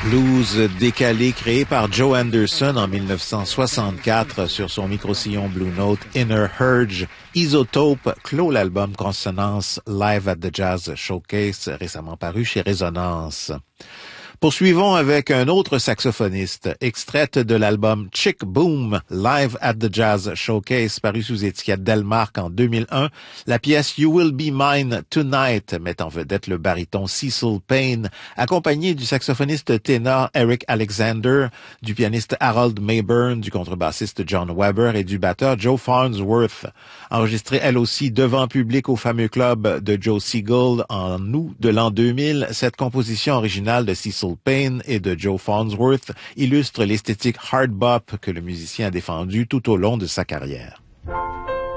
Blues décalé créé par Joe Anderson en 1964 sur son micro-sillon Blue Note Inner Urge. Isotope clôt l'album Consonance Live at the Jazz Showcase récemment paru chez Résonance. Poursuivons avec un autre saxophoniste, extraite de l'album Chick Boom Live at the Jazz Showcase paru sous étiquette Delmark en 2001. La pièce You Will Be Mine Tonight met en vedette le baryton Cecil Payne, accompagné du saxophoniste ténor Eric Alexander, du pianiste Harold Mayburn, du contrebassiste John Weber et du batteur Joe Farnsworth. Enregistrée elle aussi devant public au fameux club de Joe Siegel en août de l'an 2000, cette composition originale de Cecil Payne et de Joe Farnsworth illustre l'esthétique hard bop que le musicien a défendu tout au long de sa carrière.